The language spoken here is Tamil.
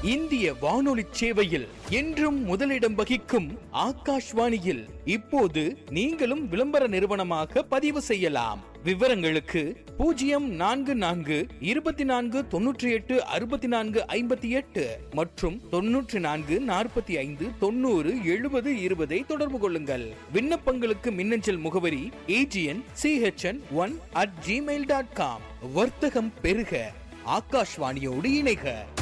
இந்திய வானொலி சேவையில் என்றும் முதலிடம் வகிக்கும் ஆகாஷ்வாணியில் இப்போது நீங்களும் விளம்பர நிறுவனமாக பதிவு செய்யலாம். விவரங்களுக்கு 04-24-98-64-58 மற்றும் 94-45-90-70-20 தொடர்பு கொள்ளுங்கள். விண்ணப்பங்களுக்கு மின்னஞ்சல் முகவரி agn.chn1@gmail.com. வர்த்தகம் பெருக, ஆகாஷ்வாணியோடு இணைக.